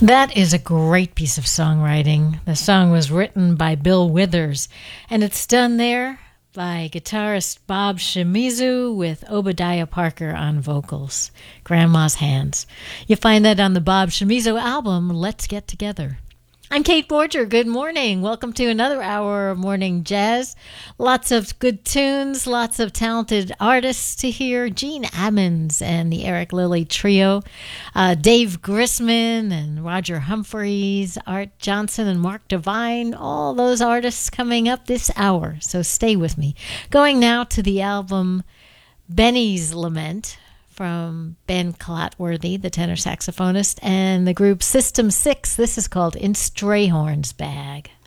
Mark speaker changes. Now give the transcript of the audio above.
Speaker 1: That is a great piece of songwriting. The song was written by Bill Withers, and it's done there by guitarist Bob Shimizu with Obadiah Parker on vocals. Grandma's Hands. You find that on the Bob Shimizu album, Let's Get Together. I'm Kate Borger. Good morning. Welcome to another hour of Morning Jazz. Lots of good tunes, lots of talented artists to hear. Gene Ammons and the Eric Lilly Trio. Dave Grisman and Roger Humphreys, Art Johnson and Mark Devine. All those artists coming up this hour. So stay with me. Going now to the album Benny's Lament from Ben Clotworthy, the tenor saxophonist, and the group System 6. This is called In Strayhorn's Bag.